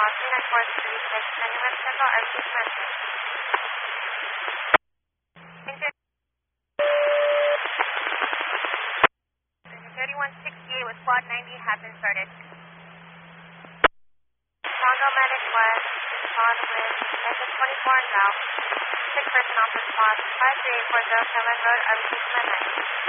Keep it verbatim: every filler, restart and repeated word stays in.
uh, three nine four three six, Genuine Circle, R C Smith. Thank you. thirty-one sixty-eight with Squad ninety, has been started. Congo Medic West, respond with exit twenty-four and south. Six person off response, five three eight four zero Kevin Road, R C Smith nine.